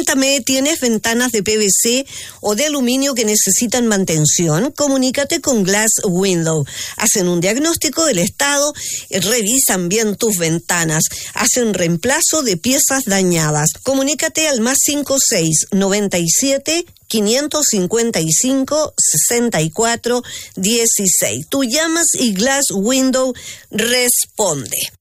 Cuéntame, ¿tienes ventanas de PVC o de aluminio que necesitan mantención? Comunícate con Glass Window. Hacen un diagnóstico del estado, revisan bien tus ventanas, hacen reemplazo de piezas dañadas. Comunícate al +56 97 555 64 16. Tú llamas y Glass Window responde.